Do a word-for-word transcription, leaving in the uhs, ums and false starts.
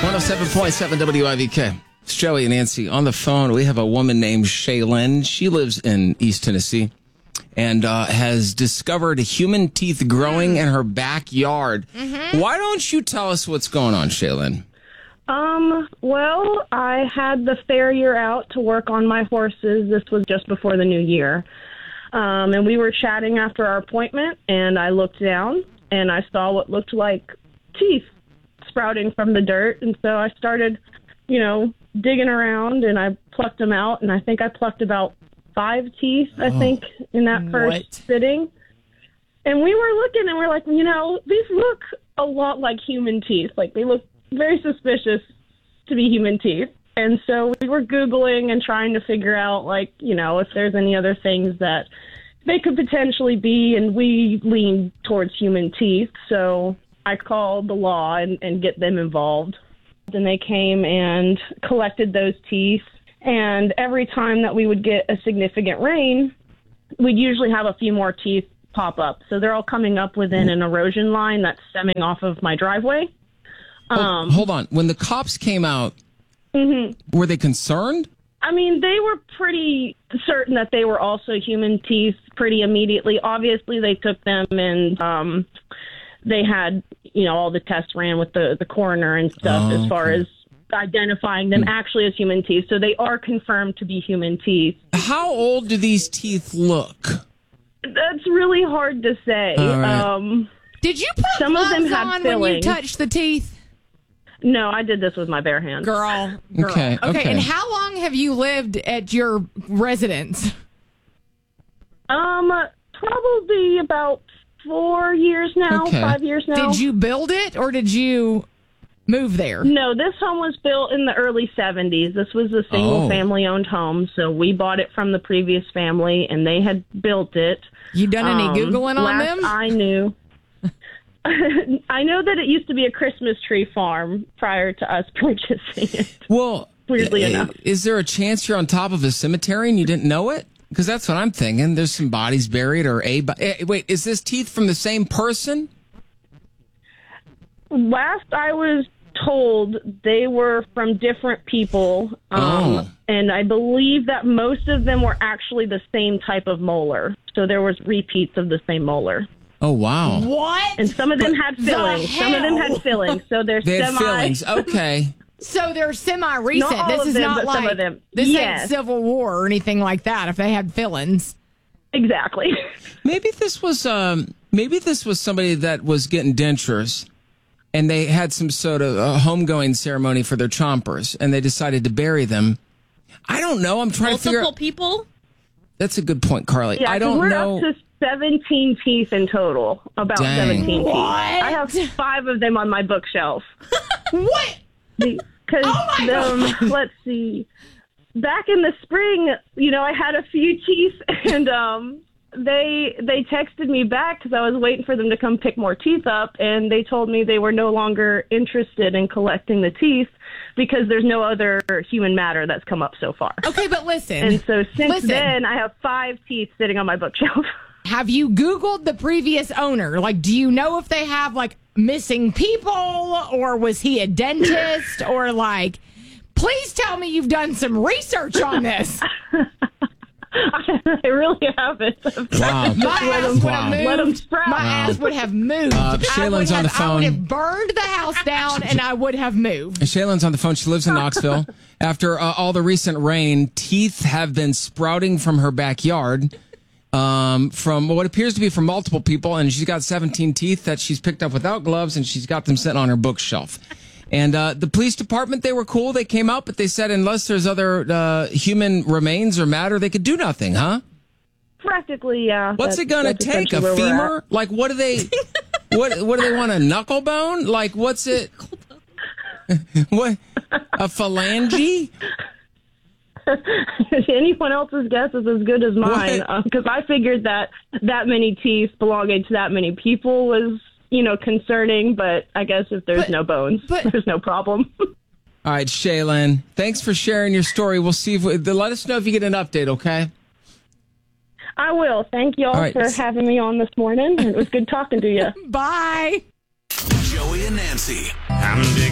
one oh seven point seven W I V K. It's Joey and Nancy on the phone. We have a woman named Shaylin. She lives in East Tennessee and uh, has discovered human teeth growing in her backyard. Mm-hmm. Why don't you tell us what's going on, Shaylin? Um, well, I had the farrier out to work on my horses. This was just before the new year. Um, and we were chatting after our appointment, and I looked down, and I saw what looked like teeth sprouting from the dirt. And so I started, you know, digging around, and I plucked them out, and I think I plucked about five teeth, I oh, think, in that first what? sitting. And we were looking, and we're like, you know, these look a lot like human teeth. Like, they look very suspicious to be human teeth. And so we were Googling and trying to figure out, like, you know, if there's any other things that they could potentially be, and we leaned towards human teeth. So I called the law and, and get them involved. And they came and collected those teeth. And every time that we would get a significant rain, we'd usually have a few more teeth pop up. So they're all coming up within an erosion line that's stemming off of my driveway. Um, hold on. When the cops came out, mm-hmm. were they concerned? I mean, they were pretty certain that they were also human teeth pretty immediately. Obviously, they took them and um, they had, you know, all the tests ran with the, the coroner and stuff oh, as far okay. as identifying them actually as human teeth. So they are confirmed to be human teeth. How old do these teeth look? That's really hard to say. Right. Um, Did you put some gloves of them had on filling. when you touched the teeth? No, I did this with my bare hands. Girl, girl. Okay, okay. Okay, and how long have you lived at your residence? Um, probably about four years now, okay. five years now. Did you build it or did you move there? No, this home was built in the early seventies. This was a single oh. family owned home, so we bought it from the previous family, and they had built it. You done any um, Googling on last them? I knew. I know that it used to be a Christmas tree farm prior to us purchasing it. Well, weirdly uh, enough. Is there a chance you're on top of a cemetery and you didn't know it? Because that's what I'm thinking. There's some bodies buried or a... Bo- Wait, is this teeth from the same person? Last I was told, they were from different people. Um, oh. And I believe that most of them were actually the same type of molar. So there was repeats of the same molar. Oh, wow. What? And some of them had fillings. Some of them had fillings. So they're they semi... had fillings. Okay. So they're semi-recent. Not all this of is them, not but like some of them. This Yes. ain't Civil War or anything like that. If they had fillings, Exactly. Maybe this was um, maybe this was somebody that was getting dentures, and they had some sort of a homegoing ceremony for their chompers, and they decided to bury them. I don't know. I'm trying Multiple to figure out. people? That's a good point, Carly. Yeah, I don't we're know. up to seventeen teeth in total. About Dang. seventeen What? teeth. I have five of them on my bookshelf. what? Because Oh my um, let's see. Back in the spring, you know, I had a few teeth, and um, they they texted me back because I was waiting for them to come pick more teeth up, and they told me they were no longer interested in collecting the teeth because there's no other human matter that's come up so far. Okay, but listen. And so since listen. then, I have five teeth sitting on my bookshelf. Have you Googled the previous owner? Like, do you know if they have, like, missing people, or was he a dentist, or, like, please tell me you've done some research on this. I really haven't. Wow. My ass would Wow. have moved. Let 'em sprout. My Wow. ass would have moved. Uh, I would Shaylin's on have- the phone. I would have burned the house down, and I would have moved. Shaylin's on the phone. She lives in Knoxville. After uh, all the recent rain, teeth have been sprouting from her backyard. Um, from what appears to be from multiple people, and she's got seventeen teeth that she's picked up without gloves, and she's got them sitting on her bookshelf. And uh, the police department, they were cool. They came out, but they said unless there's other uh, human remains or matter, they could do nothing, huh? Practically, yeah. What's That's- it going to that's take? A essentially where we're femur? at. Like, what do they? what What do they want? A knuckle bone? Like, what's it? What? A phalange? Anyone else's guess is as good as mine, because I figured that that many teeth belonging to that many people was, you know, concerning. But I guess if there's But- no bones, but- there's no problem. All right, Shaylin, thanks for sharing your story. We'll see if we, let us know if you get an update, okay? I will. Thank you all, All right. for having me on this morning. It was good talking to you. Bye. Joey and Nancy. I'm digging.